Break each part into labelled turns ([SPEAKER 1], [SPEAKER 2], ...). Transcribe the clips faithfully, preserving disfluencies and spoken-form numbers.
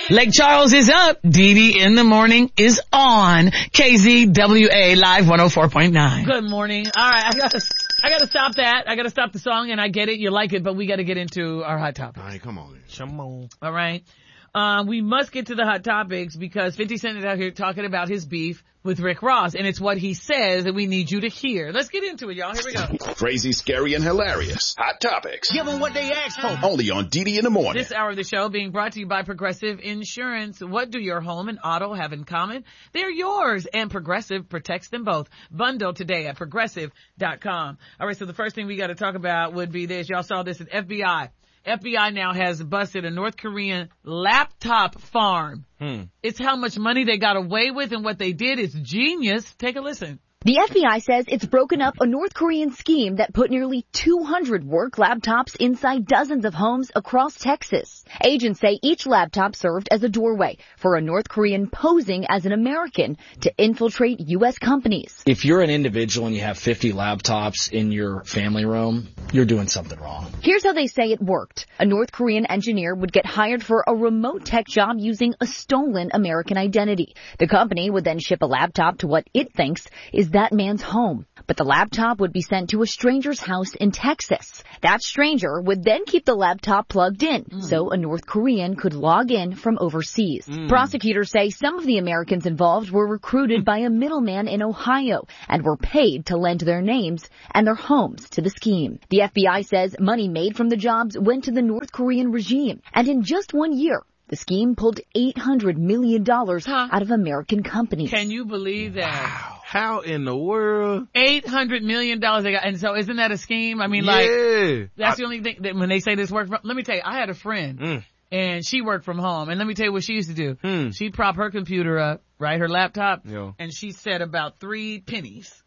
[SPEAKER 1] Lake Charles is up. Dee Dee in the morning is on. K Z W A Live one oh four point nine.
[SPEAKER 2] Good morning. All right, I gotta, I gotta stop that. I gotta stop the song, and I get it. You like it, but we gotta get into our hot topics.
[SPEAKER 3] All right, come on.
[SPEAKER 4] Come on.
[SPEAKER 2] All right. Um, we must get to the hot topics because fifty Cent is out here talking about his beef with Rick Ross, and it's what he says that we need you to hear. Let's get into it, y'all. Here we go.
[SPEAKER 5] Crazy, scary, and hilarious. Hot topics.
[SPEAKER 4] Give them what they asked for.
[SPEAKER 5] Only on D D in the morning.
[SPEAKER 2] This hour of the show being brought to you by Progressive Insurance. What do your home and auto have in common? They're yours, and Progressive protects them both. Bundle today at progressive dot com. All right, so the first thing we got to talk about would be this. Y'all saw this at F B I. F B I now has busted a North Korean laptop farm. Hmm. It's how much money they got away with, and what they did is genius. Take a listen.
[SPEAKER 6] The F B I says it's broken up a North Korean scheme that put nearly two hundred work laptops inside dozens of homes across Texas. Agents say each laptop served as a doorway for a North Korean posing as an American to infiltrate U S companies.
[SPEAKER 7] If you're an individual and you have fifty laptops in your family room, you're doing something wrong.
[SPEAKER 6] Here's how they say it worked. A North Korean engineer would get hired for a remote tech job using a stolen American identity. The company would then ship a laptop to what it thinks is that man's home. But the laptop would be sent to a stranger's house in Texas. That stranger would then keep the laptop plugged in, mm. so a North Korean could log in from overseas. Mm. Prosecutors say some of the Americans involved were recruited by a middleman in Ohio and were paid to lend their names and their homes to the scheme. The F B I says money made from the jobs went to the North Korean regime, and in just one year, the scheme pulled eight hundred million dollars huh. out of American companies.
[SPEAKER 2] Can you believe that?
[SPEAKER 4] Wow. How in the world?
[SPEAKER 2] eight hundred million dollars they got. And so isn't that a scheme? I mean,
[SPEAKER 4] yeah.
[SPEAKER 2] like, that's I, the only thing that when they say this work from, let me tell you, I had a friend mm. and she worked from home. And let me tell you what she used to do. Mm. She'd prop her computer up, right, her laptop, Yo. and she set about three pennies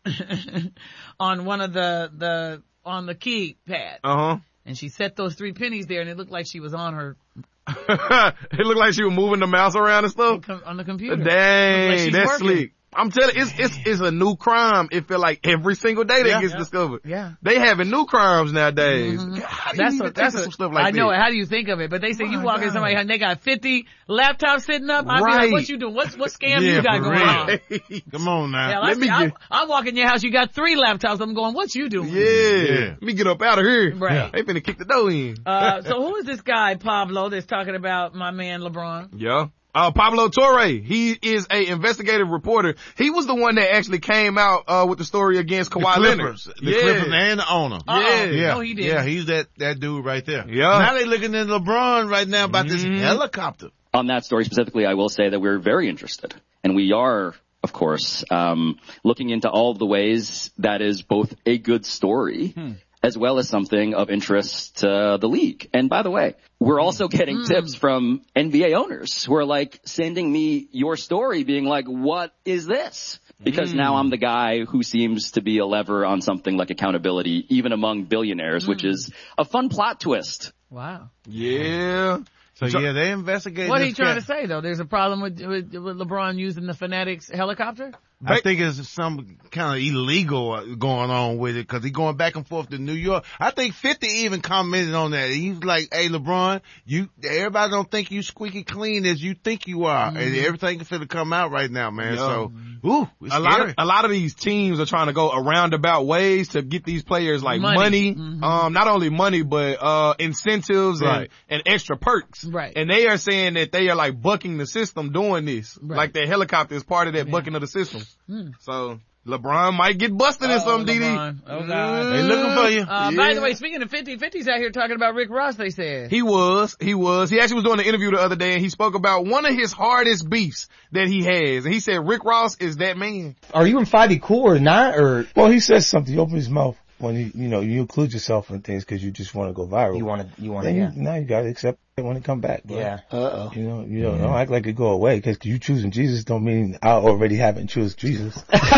[SPEAKER 2] on one of the, the, on the keypad.
[SPEAKER 4] Uh-huh.
[SPEAKER 2] And she set those three pennies there and it looked like she was on her.
[SPEAKER 4] It looked like she was moving the mouse around and stuff?
[SPEAKER 2] On the computer.
[SPEAKER 4] Dang,
[SPEAKER 2] like
[SPEAKER 4] that's
[SPEAKER 2] working.
[SPEAKER 4] sleek. I'm telling you, it's, it's, it's a new crime. It feel like every single day that
[SPEAKER 2] yeah,
[SPEAKER 4] gets
[SPEAKER 2] yeah.
[SPEAKER 4] discovered.
[SPEAKER 2] Yeah.
[SPEAKER 4] They having new crimes nowadays.
[SPEAKER 2] Mm-hmm.
[SPEAKER 4] God,
[SPEAKER 2] that's a, that's a,
[SPEAKER 4] some stuff like
[SPEAKER 2] I know
[SPEAKER 4] that.
[SPEAKER 2] it. How do you think of it? But they say
[SPEAKER 4] My
[SPEAKER 2] you walk
[SPEAKER 4] God.
[SPEAKER 2] in somebody and they got fifty laptops sitting up. I
[SPEAKER 4] right.
[SPEAKER 2] mean, like, what you doing? What's, what scam
[SPEAKER 3] yeah,
[SPEAKER 2] you got
[SPEAKER 3] for
[SPEAKER 2] going
[SPEAKER 3] real.
[SPEAKER 2] on?
[SPEAKER 3] Come on now.
[SPEAKER 2] Yeah,
[SPEAKER 4] Let
[SPEAKER 2] I,
[SPEAKER 4] me
[SPEAKER 2] I,
[SPEAKER 4] get...
[SPEAKER 2] I walk in your house, you got three laptops. I'm going, what you doing?
[SPEAKER 4] Yeah. yeah. Let me get up out of here.
[SPEAKER 2] Right.
[SPEAKER 4] They finna kick the door in.
[SPEAKER 2] uh, so who is this guy, Pablo, that's talking about my man LeBron?
[SPEAKER 4] Yeah. Uh, Pablo Torre, he is a investigative reporter. He was the one that actually came out, uh, with the story against Kawhi Leonard.
[SPEAKER 3] The
[SPEAKER 4] yeah.
[SPEAKER 3] Clippers and the owner.
[SPEAKER 2] Uh-oh.
[SPEAKER 4] Yeah.
[SPEAKER 3] Yeah.
[SPEAKER 2] No, he didn't.
[SPEAKER 3] Yeah, he's that, that dude right there.
[SPEAKER 4] Yeah.
[SPEAKER 3] Now they looking at LeBron right now about
[SPEAKER 4] Mm-hmm.
[SPEAKER 3] this helicopter.
[SPEAKER 8] On that story specifically, I will say that we're very interested. And we are, of course, um, looking into all of the ways that is both a good story hmm. as well as something of interest to the league. And by the way, we're also getting mm. tips from N B A owners who are like sending me your story being like, what is this? Because mm. now I'm the guy who seems to be a lever on something like accountability, even among billionaires, mm. which is a fun plot twist.
[SPEAKER 2] Wow.
[SPEAKER 4] Yeah.
[SPEAKER 3] So, so yeah, they investigated.
[SPEAKER 2] What are you
[SPEAKER 3] this
[SPEAKER 2] trying
[SPEAKER 3] guy.
[SPEAKER 2] to say though? There's a problem with, with, with LeBron using the Fanatics helicopter?
[SPEAKER 3] I think it's some kind of illegal going on with it because he's going back and forth to New York. I think fifty even commented on that. He's like, hey, LeBron, you, everybody don't think you squeaky clean as you think you are. Mm-hmm. And everything is finna come out right now, man.
[SPEAKER 4] Yeah.
[SPEAKER 3] So, ooh, it's
[SPEAKER 4] a
[SPEAKER 3] scary.
[SPEAKER 4] lot of, a lot of these teams are trying to go a roundabout ways to get these players like money, money mm-hmm. um, not only money, but, uh, incentives
[SPEAKER 3] right.
[SPEAKER 4] and, and extra perks.
[SPEAKER 2] Right.
[SPEAKER 4] And they are saying that they are like bucking the system doing this. Right. Like that helicopter is part of that yeah. bucking of the system. Mm. So LeBron might get busted
[SPEAKER 2] oh,
[SPEAKER 4] in some, D D.
[SPEAKER 2] Oh, God.
[SPEAKER 3] They looking for you.
[SPEAKER 2] Uh,
[SPEAKER 4] yeah.
[SPEAKER 2] By the way, speaking of fifty, fifty's out here talking about Rick Ross, they said.
[SPEAKER 4] He was. He was. He actually was doing an interview the other day, and he spoke about one of his hardest beefs that he has. And he said Rick Ross is that man.
[SPEAKER 9] Are you and Fivey cool or not? Or Well, he says something. He opens his mouth when you, you know, you include yourself in things because you just want to go viral.
[SPEAKER 10] You want to, you want
[SPEAKER 9] to,
[SPEAKER 10] yeah.
[SPEAKER 9] You, now you got to accept it when it come back. Bro.
[SPEAKER 10] Yeah. Uh-oh.
[SPEAKER 9] You know, you don't, mm-hmm. don't act like it go away because you choosing Jesus don't mean I already haven't chosen Jesus.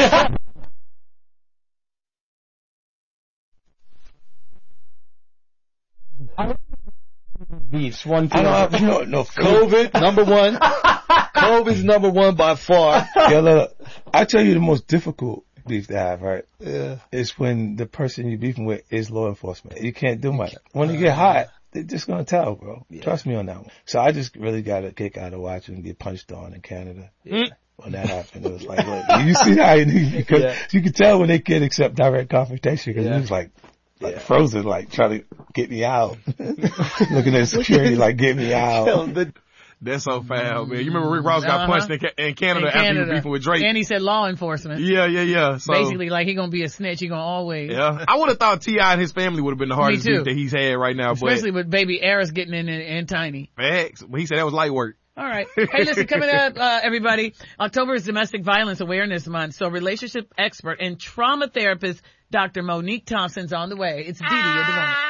[SPEAKER 10] Beefs one
[SPEAKER 9] I don't have, you know, no
[SPEAKER 10] COVID number one. COVID's number one by far.
[SPEAKER 9] Yeah, look, I tell you the most difficult beef to have, right?
[SPEAKER 10] Yeah.
[SPEAKER 9] It's when the person you're beefing with is law enforcement. You can't do much. When you get hot, they're just gonna tell, bro. Yeah. Trust me on that one. So I just really got a kick out of watching him get punched on in Canada. Yeah. When that happened, it was like, look, you see how he, because yeah. you could tell when they can't accept direct confrontation because yeah. he was like, like yeah. frozen, like trying to get me out. Looking at security like, get me out.
[SPEAKER 4] That's so foul, man. You remember Rick Ross got uh-huh. punched in, ca- in, Canada in Canada after he was beefing with Drake?
[SPEAKER 2] And he said law enforcement.
[SPEAKER 4] Yeah, yeah, yeah. So,
[SPEAKER 2] basically, like, he gonna be a snitch. He gonna always.
[SPEAKER 4] Yeah. I would have thought T I and his family would have been the hardest beef that he's had right now.
[SPEAKER 2] Especially
[SPEAKER 4] but,
[SPEAKER 2] with baby Eris getting in and, and Tiny.
[SPEAKER 4] Facts. He said that was light work.
[SPEAKER 2] All right. Hey, listen, coming up, uh, everybody, October is Domestic Violence Awareness Month. So relationship expert and trauma therapist Doctor Monique Thompson's on the way. It's Dee Dee in the morning.